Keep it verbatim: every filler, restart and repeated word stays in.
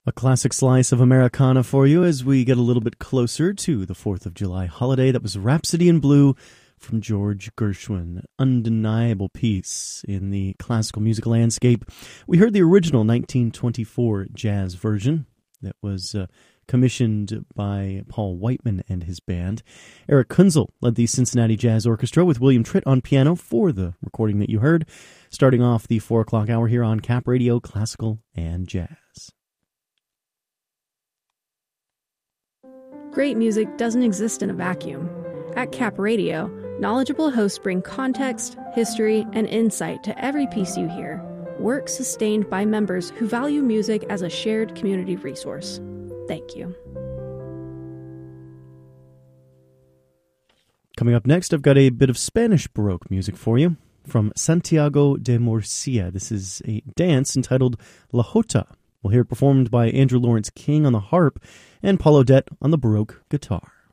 A classic slice of Americana for you as we get a little bit closer to the fourth of July holiday. That was Rhapsody in Blue from George Gershwin. Undeniable piece in the classical music landscape. We heard the original nineteen twenty-four jazz version that was uh, commissioned by Paul Whiteman and his band. Eric Kunzel led the Cincinnati Jazz Orchestra with William Tritt on piano for the recording that you heard, starting off the four o'clock hour here on Cap Radio, Classical and Jazz. Great music doesn't exist in a vacuum. At Cap Radio, knowledgeable hosts bring context, history, and insight to every piece you hear. Work sustained by members who value music as a shared community resource. Thank you. Coming up next, I've got a bit of Spanish Baroque music for you from Santiago de Murcia. This is a dance entitled La Jota. We'll hear it performed by Andrew Lawrence King on the harp and Paul Odette on the Baroque guitar.